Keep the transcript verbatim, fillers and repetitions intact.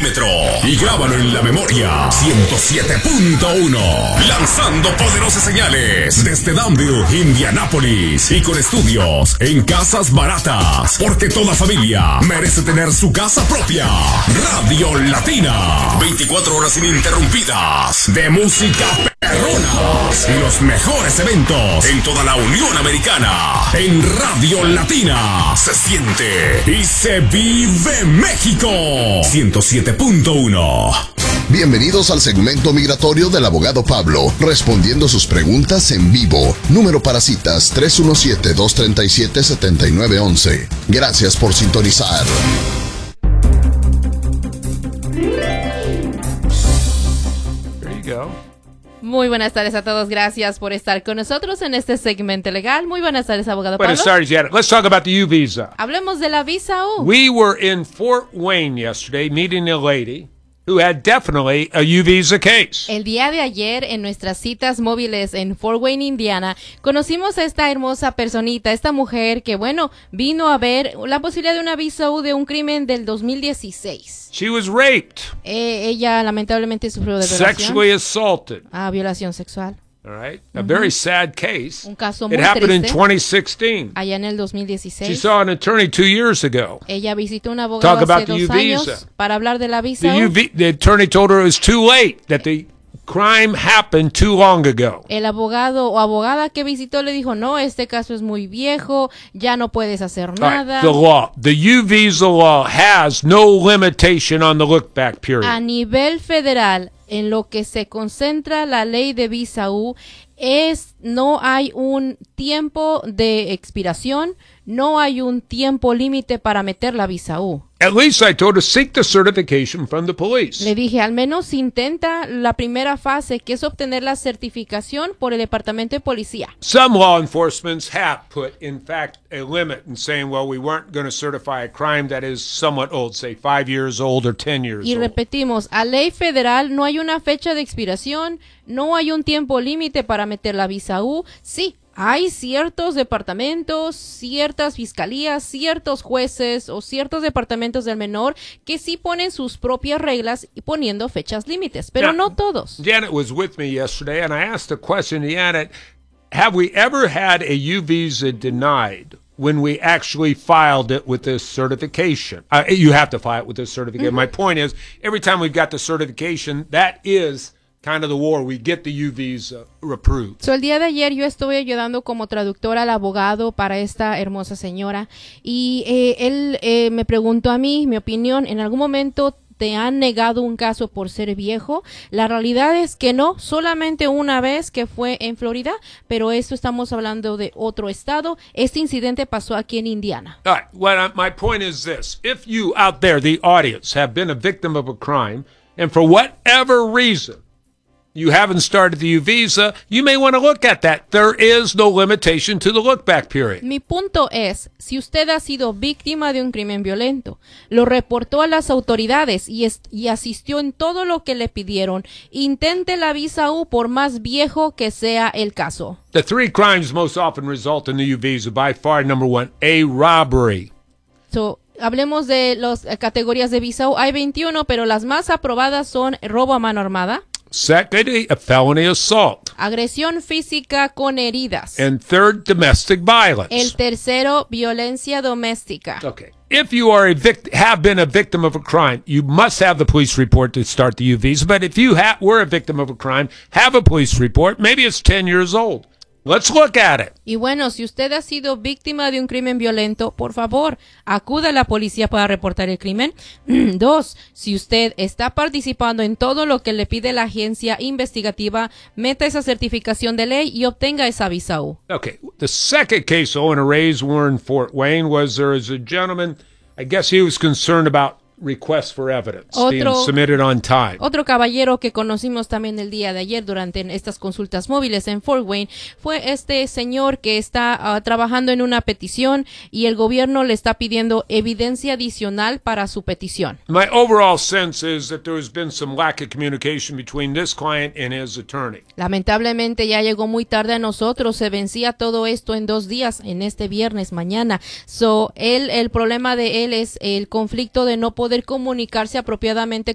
Metro y grábalo en la memoria. ciento siete punto uno. Lanzando poderosas señales desde Danville, Indianápolis, y con estudios en Casas Baratas, porque toda familia merece tener su casa propia. Radio Latina, veinticuatro horas ininterrumpidas de música perrona y los mejores eventos en toda la Unión Americana. En Radio Latina se siente y se vive México. ciento siete punto uno. Bienvenidos al segmento migratorio del abogado Pablo, respondiendo sus preguntas en vivo. Número para citas tres uno siete, dos tres siete, siete nueve uno uno. Gracias por sintonizar. There you go. Muy buenas tardes a todos, gracias por estar con nosotros en este segmento legal. Muy buenas tardes, abogado Pablo. Buenas tardes, Janet. Let's talk about the U visa. Hablemos de la visa U. We were in Fort Wayne yesterday meeting a lady who had definitely a U visa case. El día de ayer, en nuestras citas móviles en Fort Wayne, Indiana, conocimos a esta hermosa personita, esta mujer que, bueno, vino a ver la posibilidad de una visa U de un crimen del dos mil dieciséis. She was raped. Eh, ella lamentablemente sufrió de violación. Sexually assaulted. Ah, violación sexual. All right. A Uh-huh. very sad case. Un caso muy It happened in triste. twenty sixteen. Allá en el dos mil dieciséis. She saw an attorney two years ago. Ella visitó un abogado Talk hace about the dos U años visa. para hablar de la visa The, U. U V, the attorney told her it was too late, that the crime happened too long ago. El abogado o abogada que visitó le dijo, no, este caso es muy viejo, ya no puedes hacer All nada. right, the law. The U visa law has no limitation on the look back period. A nivel federal, en lo que se concentra la ley de visa U, es no hay un tiempo de expiración, no hay un tiempo límite para meter la visa U. At least I told her seek the certification from the police. Le dije, al menos intenta la primera fase, que es obtener la certificación por el Departamento de Policía. Some law enforcements have put, in fact, a limit in saying, well, we weren't going to certify a crime that is somewhat old, say five years old or ten years Y old. repetimos, a ley federal no hay una fecha de expiración, no hay un tiempo límite para meter la visa U. Sí, hay ciertos departamentos, ciertas fiscalías, ciertos jueces o ciertos departamentos del menor que sí ponen sus propias reglas y poniendo fechas límites, pero Now, no todos. Janet was with me yesterday, and I asked a question to Janet, have we ever had a U visa denied when we actually filed it with this certification? Uh, you have to file it with this certification. Mm-hmm. My point is, every time we've got the certification, that is kind of the war. We get the U visa approved. So, el día de ayer yo estuve ayudando como traductora al abogado para esta hermosa señora y eh, él eh, me preguntó a mí mi opinión. ¿En algún momento te han negado un caso por ser viejo? La realidad es que no, solamente una vez, que fue en Florida, pero esto estamos hablando de otro estado. Este incidente pasó aquí en Indiana. All right. Well, uh, my point is this. If you out there, the audience, have been a victim of a crime, and for whatever reason, you haven't started the U visa, you may want to look at that. There is no limitation to the look back period. Mi punto es, si usted ha sido víctima de un crimen violento, lo reportó a las autoridades y, es, y asistió en todo lo que le pidieron, intente la visa U por más viejo que sea el caso. The three crimes most often result in the U visa, by far, number one, a robbery. So, hablemos de las eh, categorías de visa U. Hay veintiuno, pero las más aprobadas son robo a mano armada, Secondly, a felony assault. agresión física con heridas. And third, domestic violence. El tercero, violencia doméstica. Okay. If you are a vict- have been a victim of a crime, you must have the police report to start the U visa. But if you ha- were a victim of a crime, have a police report. Maybe it's ten years old. Let's look at it. Y bueno, si usted ha sido víctima de un crimen violento, por favor, acuda a la policía para reportar el crimen. Dos, si usted está participando en todo lo que le pide la agencia investigativa, meta esa certificación de ley y obtenga esa visa U. Okay. The second case I want to raise, were in Fort Wayne, was there is a gentleman, I guess he was concerned about requests for evidence being Otro- submitted on time. Otro caballero que conocimos también el día de ayer durante estas consultas móviles en Fort Wayne fue este señor que está uh, trabajando en una petición y el gobierno le está pidiendo evidencia adicional para su petición. My overall sense is that there has been some lack of communication between this client and his attorney. Lamentablemente ya llegó muy tarde a nosotros, se vencía todo esto en dos días, en este viernes, mañana. So, él, el problema de él es el conflicto de no poder comunicarse apropiadamente